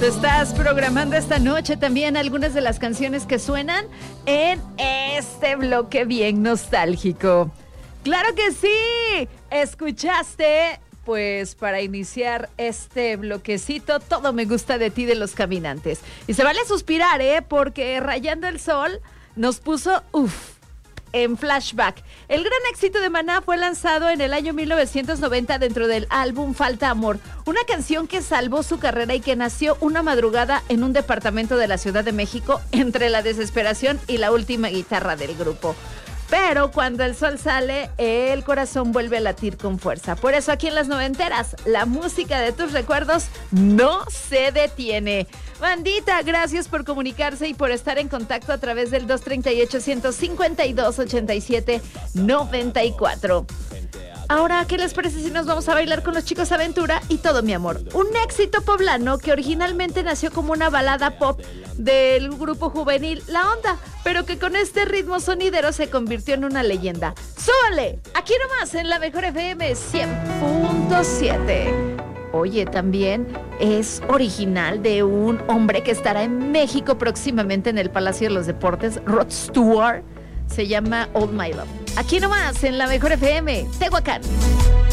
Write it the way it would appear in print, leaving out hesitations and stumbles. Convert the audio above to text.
Te estás programando esta noche también algunas de las canciones que suenan en este bloque bien nostálgico. ¡Claro que sí! Escuchaste, pues para iniciar este bloquecito, Todo me gusta de ti de Los Caminantes. Y se vale suspirar, porque Rayando el Sol nos puso, en flashback. El gran éxito de Maná fue lanzado en el año 1990 dentro del álbum Falta Amor, una canción que salvó su carrera y que nació una madrugada en un departamento de la Ciudad de México entre la desesperación y la última guitarra del grupo. Pero cuando el sol sale, el corazón vuelve a latir con fuerza. Por eso aquí en Las Noventeras, la música de tus recuerdos no se detiene. Bandita, gracias por comunicarse y por estar en contacto a través del 238-152-87-94. Ahora, ¿qué les parece si nos vamos a bailar con los Chicos Aventura y Todo mi amor? Un éxito poblano que originalmente nació como una balada pop del grupo juvenil La Onda, pero que con este ritmo sonidero se convirtió en una leyenda. ¡Súbale! Aquí nomás en la Mejor FM 100.7. Oye, también es original de un hombre que estará en México próximamente en el Palacio de los Deportes, Rod Stewart. Se llama All My Love. Aquí nomás, en la Mejor FM, Tehuacán.